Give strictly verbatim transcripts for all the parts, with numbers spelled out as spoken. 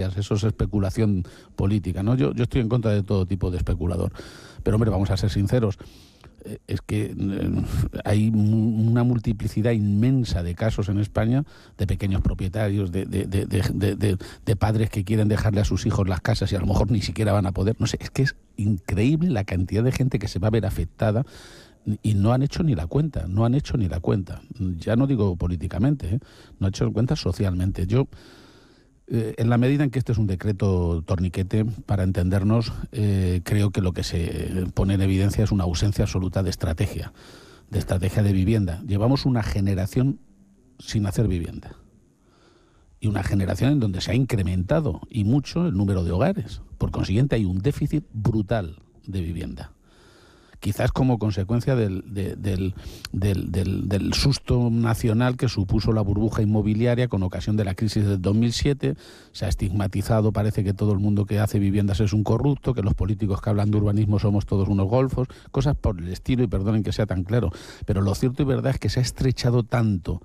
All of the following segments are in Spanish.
viviendas. Eso es especulación política, ¿no? Yo, yo estoy en contra de todo tipo de especulador. Pero, hombre, vamos a ser sinceros. Es que hay una multiplicidad inmensa de casos en España de pequeños propietarios, de, de, de, de, de, de padres que quieren dejarle a sus hijos las casas y a lo mejor ni siquiera van a poder. No sé, es que es increíble la cantidad de gente que se va a ver afectada y no han hecho ni la cuenta, no han hecho ni la cuenta. Ya no digo políticamente, ¿eh? No han hecho cuenta socialmente. Yo... En la medida en que este es un decreto torniquete, para entendernos, eh, creo que lo que se pone en evidencia es una ausencia absoluta de estrategia, de estrategia de vivienda. Llevamos una generación sin hacer vivienda. Y una generación en donde se ha incrementado, y mucho, el número de hogares. Por consiguiente, hay un déficit brutal de vivienda. Quizás como consecuencia del, de, del, del, del, del susto nacional que supuso la burbuja inmobiliaria con ocasión de la crisis del dos mil siete. Se ha estigmatizado, parece que todo el mundo que hace viviendas es un corrupto, que los políticos que hablan de urbanismo somos todos unos golfos, cosas por el estilo, y perdonen que sea tan claro. Pero lo cierto y verdad es que se ha estrechado tanto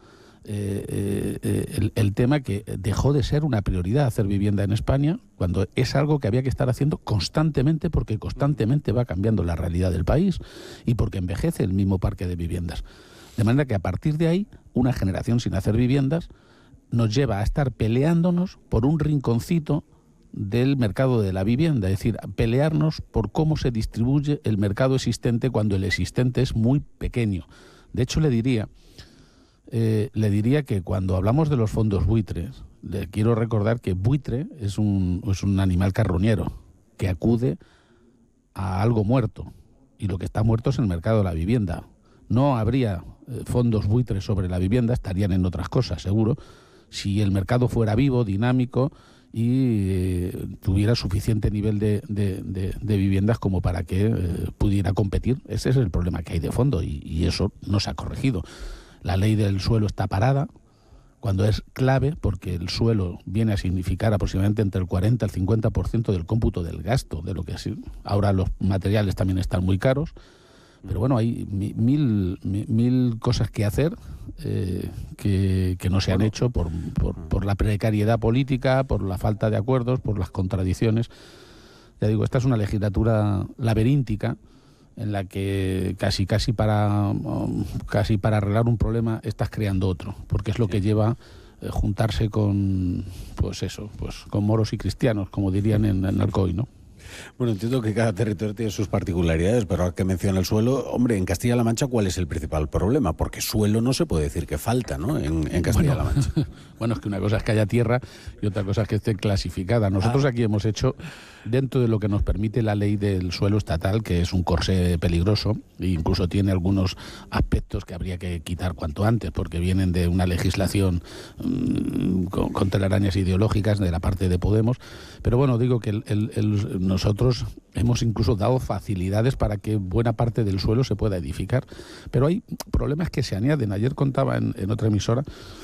Eh, eh, el, el tema que dejó de ser una prioridad hacer vivienda en España, cuando es algo que había que estar haciendo constantemente, porque constantemente va cambiando la realidad del país y porque envejece el mismo parque de viviendas. De manera que a partir de ahí, una generación sin hacer viviendas nos lleva a estar peleándonos por un rinconcito del mercado de la vivienda, es decir, pelearnos por cómo se distribuye el mercado existente cuando el existente es muy pequeño. De hecho, le diría... Eh, le diría que cuando hablamos de los fondos buitres, le quiero recordar que buitre es un, es un animal carroñero que acude a algo muerto, y lo que está muerto es el mercado de la vivienda. No habría eh, fondos buitres sobre la vivienda, estarían en otras cosas, seguro, si el mercado fuera vivo, dinámico y eh, tuviera suficiente nivel de, de, de, de viviendas como para que eh, pudiera competir. Ese es el problema que hay de fondo, y, y eso no se ha corregido. La ley del suelo está parada, cuando es clave, porque el suelo viene a significar aproximadamente entre el cuarenta y el cincuenta por ciento del cómputo del gasto, de lo que es. Ahora los materiales también están muy caros, pero bueno, hay mil, mil, mil cosas que hacer eh, que, que no se han bueno. hecho por, por, por la precariedad política, por la falta de acuerdos, por las contradicciones. Ya digo, esta es una legislatura laberíntica, en la que casi casi para casi para arreglar un problema estás creando otro, porque es lo que lleva eh, juntarse con pues eso, pues con moros y cristianos, como dirían en, en Alcoy, ¿no? Bueno, entiendo que cada territorio tiene sus particularidades, pero ahora que menciona el suelo, hombre, en Castilla-La Mancha, ¿cuál es el principal problema? Porque suelo no se puede decir que falta, ¿no? En, en Castilla-La Mancha. Bueno, bueno, es que una cosa es que haya tierra y otra cosa es que esté clasificada. Nosotros ah. aquí hemos hecho, dentro de lo que nos permite la ley del suelo estatal, que es un corsé peligroso, e incluso tiene algunos aspectos que habría que quitar cuanto antes, porque vienen de una legislación mmm, con, con telarañas ideológicas de la parte de Podemos. Pero bueno, digo que el, el, el, nosotros hemos incluso dado facilidades para que buena parte del suelo se pueda edificar. Pero hay problemas que se añaden. Ayer contaba en, en otra emisora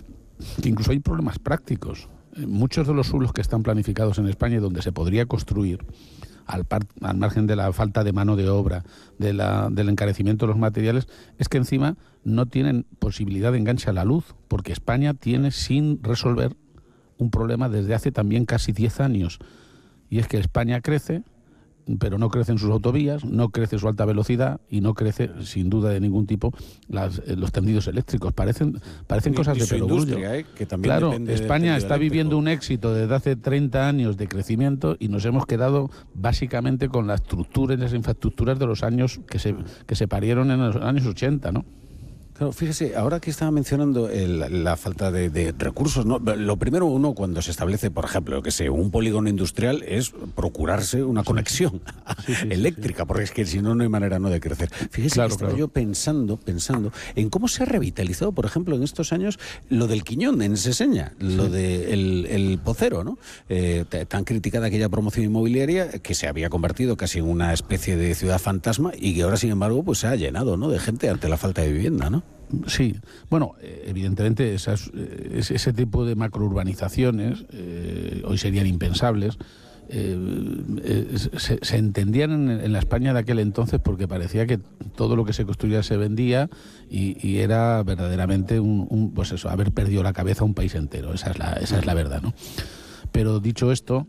que incluso hay problemas prácticos. Muchos de los suelos que están planificados en España, donde se podría construir, al, par, al margen de la falta de mano de obra, de la, del encarecimiento de los materiales, es que encima no tienen posibilidad de enganche a la luz, porque España tiene sin resolver un problema desde hace también casi diez años, y es que España crece, pero no crecen sus autovías, no crece su alta velocidad y no crece, sin duda de ningún tipo, las, los tendidos eléctricos. Parecen parecen y, cosas y de perogrullo. ¿eh? Que también claro, España está eléctrico. viviendo un éxito desde hace treinta años de crecimiento y nos hemos quedado básicamente con la estructura y las infraestructuras de los años que se, que se parieron en los años ochenta, ¿no? Claro, fíjese, ahora que estaba mencionando el, la falta de, de recursos, ¿no? Lo primero, uno cuando se establece, por ejemplo, yo que sé, un polígono industrial, es procurarse una conexión sí, sí, sí, eléctrica, sí, sí. porque es que si no, no hay manera no de crecer. Fíjese claro, que estaba claro. yo pensando, pensando en cómo se ha revitalizado, por ejemplo, en estos años, lo del Quiñón en Seseña, lo sí. de el, el Pocero, ¿no? Eh, tan criticada aquella promoción inmobiliaria que se había convertido casi en una especie de ciudad fantasma y que ahora, sin embargo, pues se ha llenado, ¿no?, de gente ante la falta de vivienda, ¿no? Sí, bueno, evidentemente esas, ese tipo de macrourbanizaciones eh, hoy serían impensables. Eh, eh, se, se entendían en, en la España de aquel entonces porque parecía que todo lo que se construía se vendía y, y era verdaderamente un, un, pues eso, haber perdido la cabeza a un país entero. Esa es la, esa es la verdad, ¿no? Pero dicho esto,